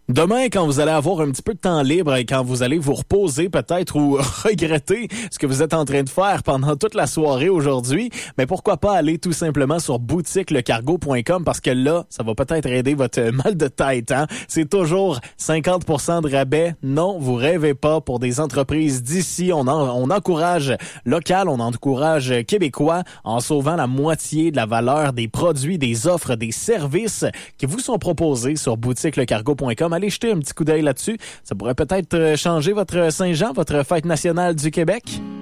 Demain, quand vous allez avoir un petit peu de temps libre et quand vous allez vous reposer peut-être ou regretter ce que vous êtes en train de faire pendant toute la soirée aujourd'hui, mais pourquoi pas aller tout simplement sur boutiquelecargo.com parce que là, ça va peut-être aider votre mal de tête. Hein? C'est toujours 50% de rabais. Non, vous rêvez pas pour des entreprises d'ici. On encourage local, on encourage québécois en sauvant la moitié de la valeur des produits, des offres, des services qui vous sont proposés sur boutiquelecargo.com. Allez jeter un petit coup d'œil là-dessus. Ça pourrait peut-être changer votre Saint-Jean, votre fête nationale du Québec.